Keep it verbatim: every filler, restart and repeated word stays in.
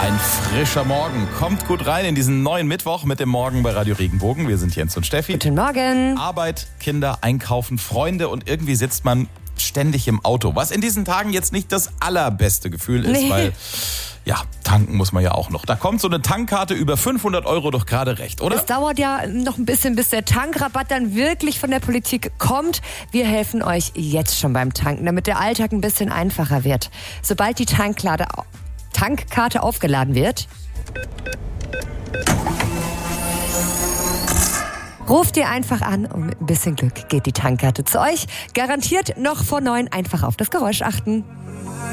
Ein frischer Morgen. Kommt gut rein in diesen neuen Mittwoch mit dem Morgen bei Radio Regenbogen. Wir sind Jens und Steffi. Guten Morgen. Arbeit, Kinder, Einkaufen, Freunde und irgendwie sitzt man ständig im Auto. Was in diesen Tagen jetzt nicht das allerbeste Gefühl ist, Nee. weil, ja, tanken muss man ja auch noch. Da kommt so eine Tankkarte über fünfhundert Euro doch gerade recht, oder? Es dauert ja noch ein bisschen, bis der Tankrabatt dann wirklich von der Politik kommt. Wir helfen euch jetzt schon beim Tanken, damit der Alltag ein bisschen einfacher wird. Sobald die Tanklade, Tankkarte aufgeladen wird, ruft ihr einfach an und mit ein bisschen Glück geht die Tankkarte zu euch. Garantiert noch vor neun, einfach auf das Geräusch achten.